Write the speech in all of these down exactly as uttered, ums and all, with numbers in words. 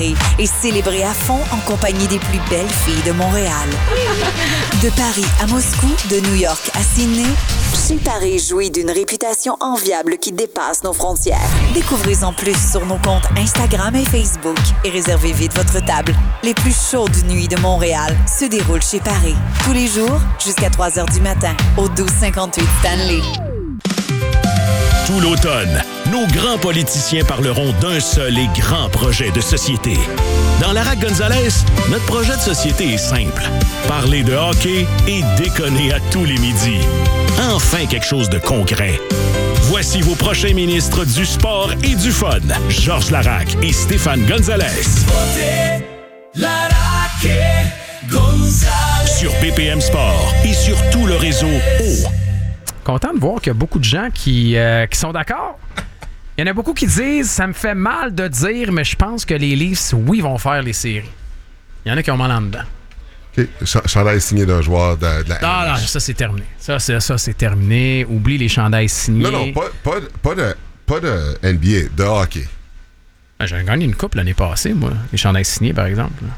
Paris et célébrer à fond en compagnie des plus belles filles de Montréal. De Paris à Moscou, de New York à Sydney, Chez Paris jouit d'une réputation enviable qui dépasse nos frontières. Découvrez-en plus sur nos comptes Instagram et Facebook et réservez vite votre table. Les plus chaudes nuits de Montréal se déroulent chez Paris. Tous les jours, jusqu'à trois heures du matin, au douze cinquante-huit Stanley. Tout l'automne, nos grands politiciens parleront d'un seul et grand projet de société. Dans Lara Gonzalez, notre projet de société est simple. Parler de hockey et déconner à tous les midis. Enfin quelque chose de concret. Voici vos prochains ministres du sport et du fun, Georges Laraque et Stéphane Gonzalez. Sur B P M Sport et sur tout le réseau O. Content de voir qu'il y a beaucoup de gens qui, euh, qui sont d'accord. Il y en a beaucoup qui disent « ça me fait mal de dire, mais je pense que les Leafs, oui, vont faire les séries. » Il y en a qui ont mal en dedans. OK. Ch- chandail signé d'un joueur de, de la Non, non, ça, c'est terminé. Ça, c'est, ça, c'est terminé. Oublie les chandails signés. Non, non, pas, pas, pas, de, pas de N B A, de hockey. Ah, j'ai gagné une coupe l'année passée, moi. Les chandails signés, par exemple. Là.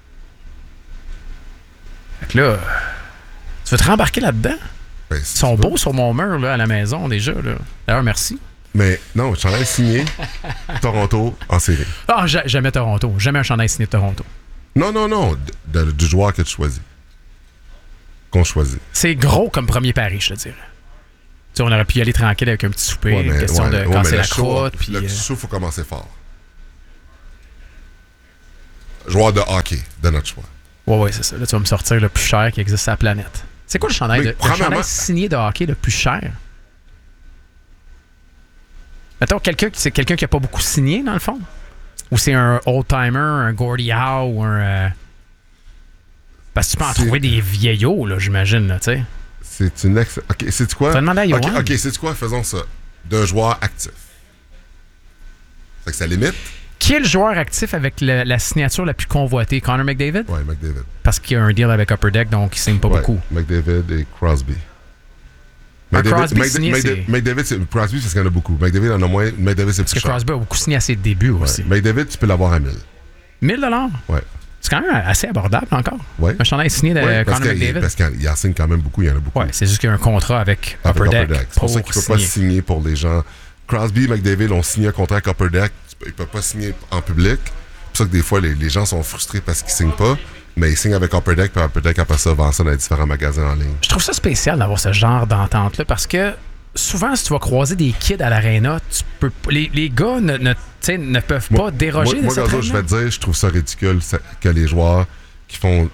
Fait que là, tu veux te rembarquer là-dedans? Ben, Ils sont beaux sur mon mur là, à la maison déjà. Là. D'ailleurs, merci. Mais non, chandail signé, Toronto en série. Ah, ja- jamais Toronto. Jamais un chandail signé de Toronto. Non, non, non, de, de, du joueur que tu choisis. Qu'on choisit. C'est gros comme premier pari, je te dirais. Tu sais, on aurait pu y aller tranquille avec un petit souper, Ouais, mais, question ouais, de ouais, casser mais la le show, croûte. Puis, le euh, show, il faut commencer fort. Joueur de hockey, de notre choix. Ouais, ouais, c'est ça. Là, tu vas me sortir le plus cher qui existe sur la planète. C'est quoi le chandail, Mais, de, le premièrement- chandail signé de hockey le plus cher? Mettons, quelqu'un, c'est quelqu'un qui n'a pas beaucoup signé, dans le fond? Ou c'est un old-timer, un Gordie Howe ou un... Euh... Parce que tu peux en C'est- trouver des vieillots, là, j'imagine, là, tu sais. C'est une ex... OK, c'est quoi? Tu vas demander à OK, Yoann. OK, c'est quoi? Faisons ça. D'un joueur actif. Fait que ça limite. Qui est le joueur actif avec le- la signature la plus convoitée? Connor McDavid? Ouais, McDavid. Parce qu'il y a un deal avec Upper Deck, donc il signe pas Ouais, beaucoup. McDavid et Crosby. Un McDavid, Crosby McDavid, signé, McDavid, c'est- McDavid, c'est Crosby, c'est parce qu'il y en a beaucoup. McDavid en a moins. McDavid, c'est Parce plus que cher. Crosby a beaucoup signé à ses débuts aussi. Ouais. McDavid, tu peux l'avoir à mille. mille dollars? Ouais. C'est quand même assez abordable encore. Ouais. Un chandail signé de Ouais, parce Connor qu'il- McDavid. Parce qu'il en signe quand même beaucoup, il y en a beaucoup. Ouais, c'est juste qu'il y a un contrat avec Avec Upper Deck. C'est pour ça qu'il ne peut pas signer. signer pour les gens. Crosby et McDavid ont signé un contrat avec Upper Deck. Ils ne peuvent pas signer en public. C'est pour ça que des fois, les, les gens sont frustrés parce qu'ils ne signent pas. Mais ils signent avec Upper Deck, puis Upper Deck, après ça, vend ça dans les différents magasins en ligne. Je trouve ça spécial d'avoir ce genre d'entente-là parce que souvent, si tu vas croiser des kids à l'aréna, tu peux p- les, les gars ne, ne, tu sais, ne peuvent pas déroger Moi, de moi cette Gazo, je règle-là. vais te dire, je trouve ça ridicule ça- que les joueurs qui font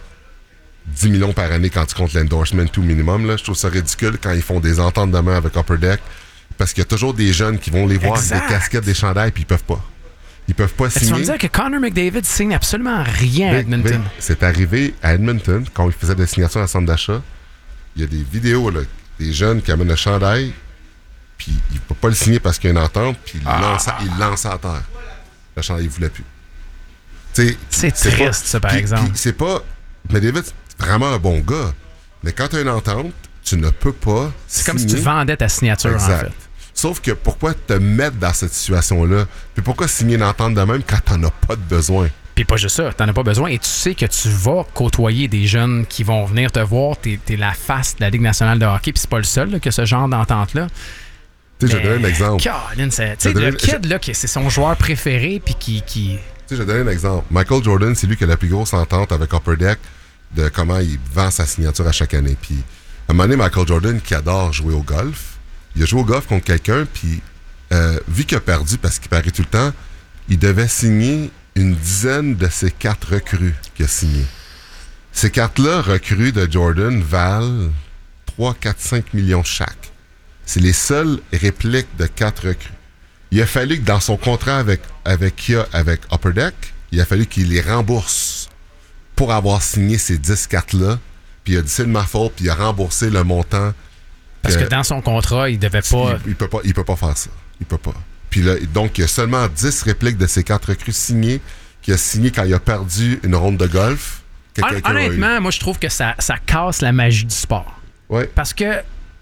dix millions par année quand tu comptes l'endorsement tout minimum, là, je trouve ça ridicule quand ils font des ententes de main avec Upper Deck parce qu'il y a toujours des jeunes qui vont les voir Exact. avec des casquettes, des chandails, puis ils peuvent pas. Ils peuvent pas Mais tu vas me signer. dire que Connor McDavid signe absolument rien à Mais- Edmonton. mais c'est arrivé à Edmonton, quand ils faisaient des signatures à centre d'achat. Il y a des vidéos, là, des jeunes qui amènent le chandail, puis ils ne peuvent pas le signer parce qu'il y a une entente, puis ils Ah. lancent il lance à terre. Le chandail, il ne voulait plus. T'sais, C'est pas- triste, ça, par puis- exemple. puis c'est pas. Mais David, c'est vraiment un bon gars. Mais quand tu as une entente, tu ne peux pas. C'est comme si tu vendais ta signature, en fait. Sauf que pourquoi te mettre dans cette situation-là? Puis pourquoi signer une entente de même quand t'en as pas de besoin? Puis pas juste ça, t'en as pas besoin et tu sais que tu vas côtoyer des jeunes qui vont venir te voir, t'es, t'es la face de la Ligue nationale de hockey, puis c'est pas le seul là, que ce genre d'entente-là. Tu sais, je vais donner un exemple. Caroline, c'est, tu sais, Je vais le donner- kid, là, qui- c'est son joueur préféré, puis qui... qui... Tu sais, je vais donner un exemple. Michael Jordan, c'est lui qui a la plus grosse entente avec Upper Deck de comment il vend sa signature à chaque année. Puis, à un moment donné, Michael Jordan, qui adore jouer au golf, il a joué au golf contre quelqu'un, puis euh, vu qu'il a perdu parce qu'il parie tout le temps, il devait signer une dizaine de ces cartes recrues qu'il a signées. Ces cartes-là, recrues de Jordan, valent trois, quatre, cinq millions chaque. C'est les seules répliques de cartes recrues. Il a fallu que dans son contrat avec, avec Kia, avec Upper Deck, il a fallu qu'il les rembourse pour avoir signé ces dix cartes-là. Puis il a dit c'est de ma faute, puis il a remboursé le montant. Parce que dans son contrat, il devait pas... Il, il peut pas. Il peut pas faire ça. Il peut pas. Puis là, donc, il y a seulement dix répliques de ces cartes recrues signées qu'il a signées quand il a perdu une ronde de golf. Hon- Quelqu'un qui a eu. honnêtement, moi, je trouve que ça, ça casse la magie du sport. Ouais. Parce que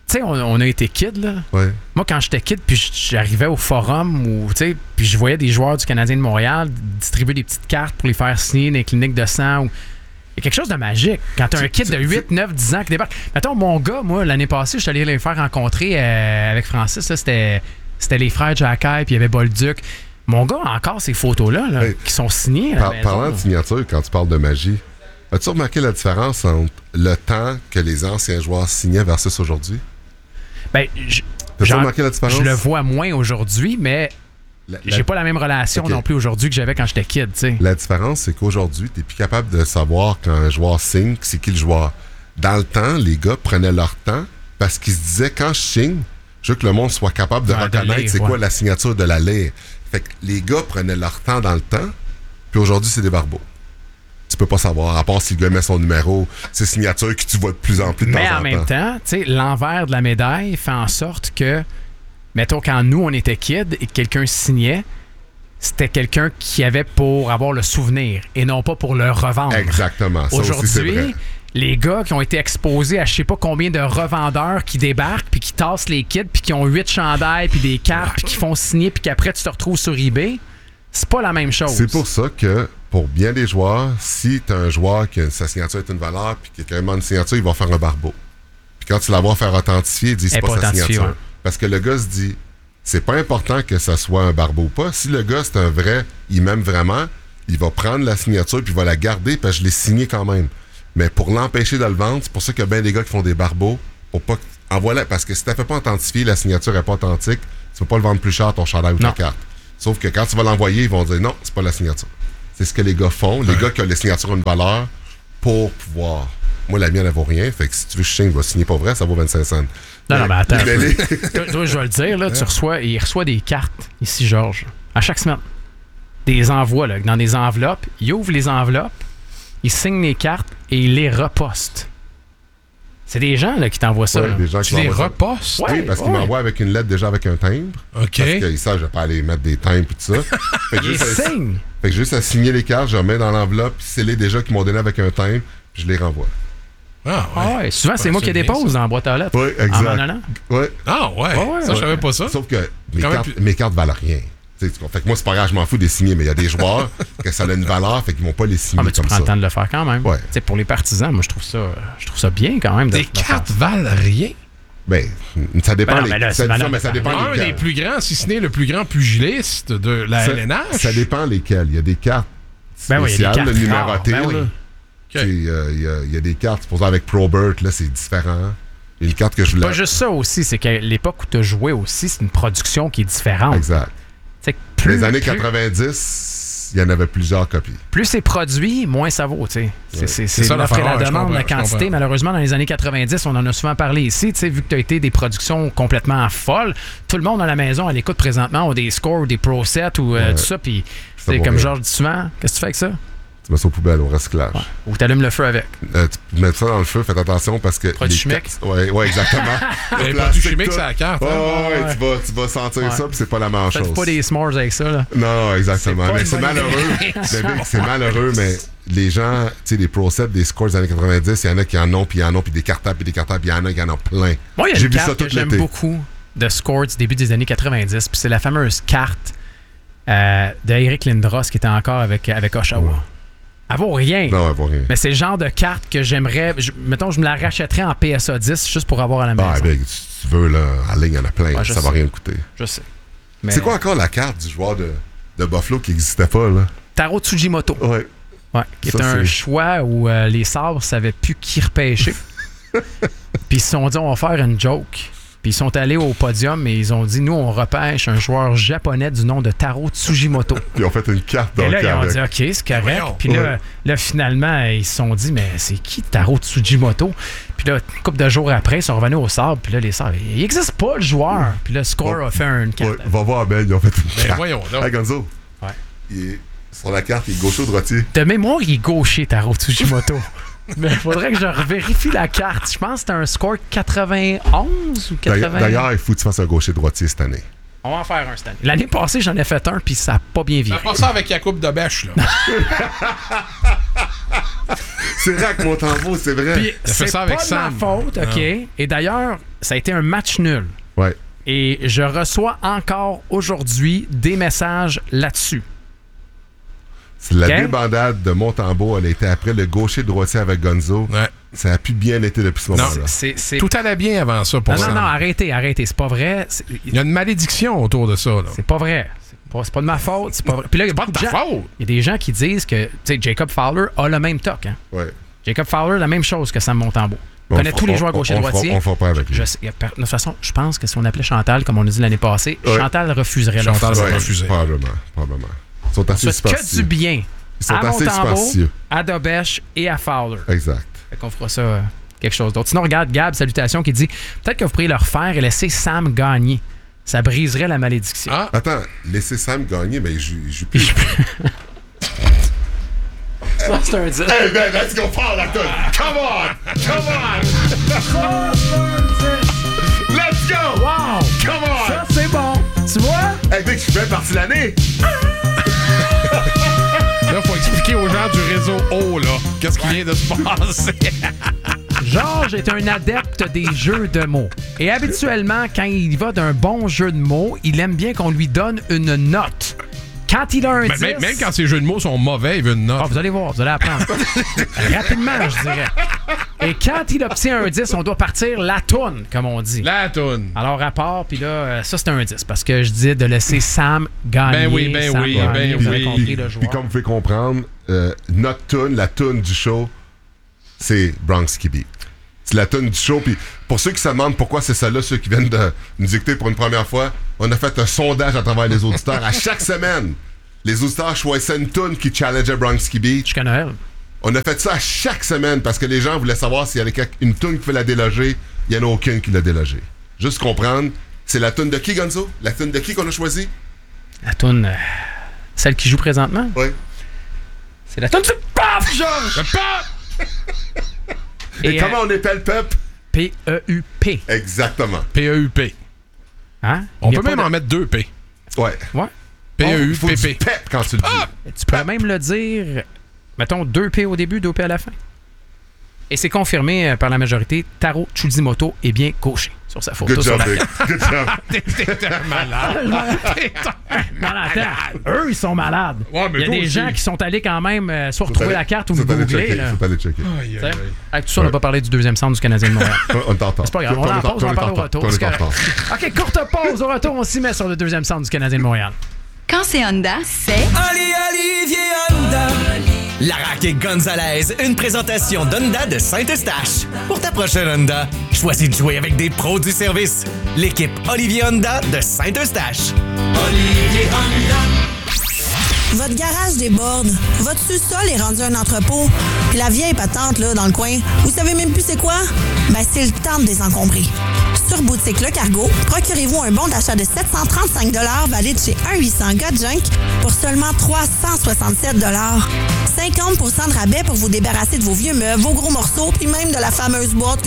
sais, on, on a été kid, là. Ouais. Moi, quand j'étais kid, puis j'arrivais au forum, ou, tu sais, puis je voyais des joueurs du Canadien de Montréal distribuer des petites cartes pour les faire signer dans les cliniques de sang. Ou... Il y a quelque chose de magique. Quand t'as un kid de huit, neuf, dix ans qui débarque. Mettons, mon gars, moi, l'année passée, je suis allé les faire rencontrer euh, avec Francis. Là, c'était, c'était les frères Jacky, puis il y avait Bolduc. Mon gars a encore ces photos-là, là, hey, qui sont signées. Par, parlant de signature, quand tu parles de magie, as-tu remarqué la différence entre le temps que les anciens joueurs signaient versus aujourd'hui? Ben, je, T'as-tu remarqué la différence? Je le vois moins aujourd'hui, mais la, la... j'ai pas la même relation okay. non plus aujourd'hui que j'avais quand j'étais kid. T'sais. La différence, c'est qu'aujourd'hui, t'es plus capable de savoir quand un joueur signe, c'est qui le joueur. Dans le temps, les gars prenaient leur temps parce qu'ils se disaient, quand je signe, je veux que le monde soit capable de ah, reconnaître de lire, c'est ouais. quoi la signature de la lire. Fait que les gars prenaient leur temps dans le temps, puis aujourd'hui, c'est des barbeaux. Tu peux pas savoir, à part si le gars met son numéro, ses signatures que tu vois de plus en plus de temps en temps. Mais en même temps, tu sais, l'envers de la médaille fait en sorte que, mettons, quand nous, on était kids et que quelqu'un signait, c'était quelqu'un qui avait pour avoir le souvenir et non pas pour le revendre. Exactement. Ça aujourd'hui, aussi, c'est vrai. Les gars qui ont été exposés à je sais pas combien de revendeurs qui débarquent puis qui tassent les kids puis qui ont huit chandails puis des cartes puis qui font signer puis qu'après tu te retrouves sur eBay, c'est pas la même chose. C'est pour ça que pour bien des joueurs, si tu as un joueur qui a, sa signature est une valeur puis qui a carrément une signature, il va faire un barbeau. Puis quand tu la vois faire authentifier, il dit c'est pas, pas sa signature. Ouais. Parce que le gars se dit c'est pas important que ça soit un barbeau ou pas. Si le gars c'est un vrai, il m'aime vraiment, il va prendre la signature puis il va la garder parce que je l'ai signé quand même. Mais pour l'empêcher de le vendre, c'est pour ça qu'il y a bien des gars qui font des barbeaux pour pas envoie-la parce que si tu ne fais pas authentifier, la signature n'est pas authentique, tu ne peux pas le vendre plus cher ton chandail ou ta carte. Sauf que quand tu vas l'envoyer, ils vont dire non, c'est pas la signature. C'est ce que les gars font. Les ouais. gars qui ont les signatures ont une valeur pour pouvoir. Moi, la mienne, elle vaut rien. Fait que si tu veux que je signe, va signer pas vrai, ça vaut vingt-cinq cents. Non, mais, non, mais attends. Les... toi, toi, je vais le dire, là, tu reçois, il reçoit des cartes, ici, Georges, à chaque semaine. Des envois, là, dans des enveloppes. Il ouvre les enveloppes, il signe les cartes et il les reposte. C'est des gens là, qui t'envoient ça. Ouais, des gens tu qui les repostes? Oui, parce ouais. qu'ils m'envoient avec une lettre déjà avec un timbre. OK. Parce qu'ils savent, je vais pas aller mettre des timbres et tout ça. Fait que ils signent. Fait que juste à signer les cartes, je remets dans l'enveloppe, puis c'est les déjà qui m'ont donné avec un timbre, puis je les renvoie. Ah ouais. Ah ouais. Souvent, c'est ouais, moi qui dépose dans la boîte à lettres. Oui, exact. En m'en ouais. Ah ouais. ouais, ouais ça, ouais. je savais pas ça. Sauf que mes cartes, plus... mes cartes valent rien. Fait que moi, c'est pas grave, je m'en fous des signer, mais il y a des joueurs que ça a une valeur, fait qu'ils vont pas les signer ah, mais tu comme prends ça. le temps de le faire quand même. Ouais. Pour les partisans, moi, je trouve ça, je trouve ça bien quand même. Des cartes valent rien? Ben, ça dépend. Ben non, les, mais là, ça, ça, mais ça dépend un lesquels. des plus grands, si ce n'est le plus grand pugiliste de la ça, L N H. Ça dépend lesquels. Il y a des cartes ben spéciales, oui, il y a des cartes numérotées. Ben oui. Okay. Il y, y, y a des cartes, pour ça, avec Probert, là, c'est différent. Il y a une carte que je voulais... Pas juste ça aussi, c'est qu'à l'époque où tu as joué aussi, c'est une production qui est différente. Exact. Plus, les années plus, quatre-vingt-dix, il y en avait plusieurs copies. Plus c'est produit, moins ça vaut. Ouais. C'est, c'est, c'est, c'est l'offre et la demande, la quantité. quantité. Malheureusement, dans les années quatre-vingt-dix, on en a souvent parlé ici. Vu que tu as été des productions complètement folles, tout le monde à la maison, à l'écoute présentement, a des scores ou des pro sets ou euh, ouais. tout ça. Puis, comme Georges dit souvent, qu'est-ce que tu fais avec ça? Tu mets ça aux poubelles, au recyclage. Ouais. Ou tu allumes le feu avec. Euh, tu mets ça dans le feu, fais attention parce que... Produit chimique. Oui, ouais, exactement. Les produits chimiques, c'est la carte. Oh, hein? ouais, ouais. Tu, vas, tu vas sentir ouais. ça, puis c'est pas la même chose. Faites pas des s'mores avec ça, là. Non, non, exactement. C'est mais c'est malheureux. c'est malheureux, mais les gens, tu sais, les pro sets des scores des années quatre-vingt-dix, il y en a qui en ont, puis il y en a, puis des cartables, puis des cartables, puis il y en a qui en ont plein. Moi, il y a une carte que j'aime beaucoup de scores du début des années quatre-vingt-dix, puis c'est la fameuse carte euh, d'Eric Lindros qui était encore avec, avec Oshawa. Ouais. Elle vaut rien. Non, elle vaut rien. Mais c'est le genre de carte que j'aimerais. Je, mettons, je me la rachèterais en P S A dix juste pour avoir à la maison. Ah, ben, si tu veux, là, en ligne, il y en a plein. Ouais, ça sais. va rien coûter. Je sais. Mais... C'est quoi encore la carte du joueur de, de Buffalo qui n'existait pas, là? Taro Tsujimoto. Oui. Ouais, qui est un choix où euh, les Sabres ne savaient plus qui repêcher. Puis ils se sont dit, on va faire une joke. Puis ils sont allés au podium et ils ont dit, nous, on repêche un joueur japonais du nom de Taro Tsujimoto. Puis ils ont fait une carte dans et le là, ils ont avec. dit, OK, c'est correct. Puis là, ouais. là, finalement, ils se sont dit, mais c'est qui Taro Tsujimoto? Puis là, une couple de jours après, ils sont revenus au Sabres. Puis là, les Sabres, il n'existe pas le joueur. Puis là, Score ouais. a fait une carte. Ouais. Va voir Ben, ils ont fait une ben, carte. Voyons, là. Hey, Gonzo. Ouais. Il est, sur la carte, il est gaucher ou droitier? De mémoire, il est gaucher, Taro Tsujimoto. Mais il faudrait que je revérifie la carte. Je pense que c'était un score quatre-vingt-onze ou quatre-vingts. D'ailleurs, il faut que tu fasses un gaucher-droitier cette année. On va en faire un cette année. L'année passée, j'en ai fait un, puis ça n'a pas bien viré. Ça passe ça avec la coupe de bêche, là. C'est vrai que Montembeau, c'est vrai. Puis Il a fait c'est ça pas avec de ma Sam. faute, OK? Et d'ailleurs, ça a été un match nul. Ouais. Et je reçois encore aujourd'hui des messages là-dessus. C'est la Ok. débandade de Montembeau, elle a été après le gaucher-droitier avec Gonzo. Ouais. Ça a pu bien été depuis ce Non. moment-là. C'est, c'est... Tout allait bien avant ça pour Non, non, Sam. non, arrêtez, arrêtez. C'est pas vrai. C'est, Il y a une malédiction autour de ça. Là. c'est pas vrai. C'est pas, c'est pas de ma faute. C'est pas vrai. Puis là, il y a Pas beaucoup de de ta gens- faute. Il y a des gens qui disent que, tu sais, Jacob Fowler a le même toc. Hein? Ouais. Jacob Fowler, la même chose que Sam Montembeau. Il On connaît fera- tous les on- joueurs on- gaucher-droitier. On ne fera pas avec lui. Je sais, il y a per- de toute façon, je pense que si on appelait Chantal, comme on a dit l'année passée, Ouais. Chantal refuserait Chantal l'offre. va Ouais, refuser. Probablement, probablement. Ils sont On assez souhaite que superstitieux. du bien Ils sont à assez Montembeau, superstitieux. à Dobèche et à Fowler. Exact. Fait qu'on fera ça euh, quelque chose d'autre. Sinon, regarde Gab, salutations, qui dit peut-être que vous pourriez le refaire et laisser Sam gagner. Ça briserait la malédiction. Ah, Attends, laissez Sam gagner, mais je joue plus. Ça, c'est un dix. Hey, man, let's go fort la tune. Come on! Come on! Let's go! Wow! Come on! Ça, c'est bon. Tu vois? Hey, mec, je suis bien parti l'année. là, faut expliquer aux gens du réseau O, là, qu'est-ce qui vient de se passer. Georges est un adepte des jeux de mots. Et habituellement, quand il va d'un bon jeu de mots, il aime bien qu'on lui donne une note. Quand il a un Mais dix... même, même quand ces jeux de mots sont mauvais, il veut une note. Ah, vous allez voir, vous allez apprendre. Rapidement, je dirais. Et quand il obtient un dix, on doit partir la toune, comme on dit. La toune. Alors, à part, puis là, euh, ça, c'est un dix. Parce que je dis de laisser Sam gagner. Ben oui, ben Sam oui, gagner, ben vous avez oui. compris Puis, le puis joueur. comme vous pouvez comprendre, euh, notre tune, la tune du show, c'est Bronx Kibbe. C'est la tune du show. Puis pour ceux qui se demandent pourquoi c'est celle-là, ceux qui viennent de nous dicter pour une première fois, on a fait un sondage à travers les auditeurs. À chaque semaine, les auditeurs choisissaient une tune qui challengeait Bronx Kibbe. Jusqu'à Noël. On a fait ça à chaque semaine parce que les gens voulaient savoir s'il y avait quelque- une tune qui pouvait la déloger. Il n'y en a aucune qui l'a délogée. Juste comprendre, c'est la tune de qui, Gonzo? La tune de qui qu'on a choisi? La toune, euh, celle qui joue présentement, Oui. c'est la toune du PAF, Georges! Le pop! Et, Et, comment on épelle Pep? P E U P. Exactement. P E U P. Hein? On Il y a peut pas même de- en mettre deux P. Ouais. Ouais. P E Il U faut P du P. pep quand tu le dis. Tu peux même le dire, mettons, deux P au début, deux P à la fin. Et c'est confirmé euh, par la majorité, Taro Chuzimoto est bien gauché sur sa photo. Good sur job, la Vic. Good job. T'es un malade. Non, non, attends. Eux, ils sont malades. Ouais, mais Il y a toi des aussi. gens qui sont allés quand même euh, soit Faut retrouver aller- la carte ou faut me aller googler. checker, là. faut aller checker. Aïe, T'sais, aïe, aïe. Avec tout ça, on n'a pas parlé du deuxième centre du Canadien de Montréal. On est en retard. C'est pas grave, on en pause, on en parle au retour. On est C'est en correct. retard. OK, courte pause. Au retour, on s'y met sur le deuxième centre du Canadien de Montréal. Quand c'est Honda, c'est Ali Olivier Honda. Laraque Gonzalez, une présentation d'Honda de Saint-Eustache. Pour ta prochaine Honda, choisis de jouer avec des pros du service. L'équipe Olivier Honda de Saint-Eustache. Olivier Honda. Votre garage déborde, votre sous-sol est rendu un entrepôt, puis la vieille patente là dans le coin, vous savez même plus c'est quoi? Ben c'est le temps de désencombrer. Sur Boutique Le Cargo, procurez-vous un bon d'achat de sept cent trente-cinq dollars valide chez un huit cents Got Junk pour seulement trois cent soixante-sept dollars. cinquante pour cent de rabais pour vous débarrasser de vos vieux meubles, vos gros morceaux, puis même de la fameuse boîte que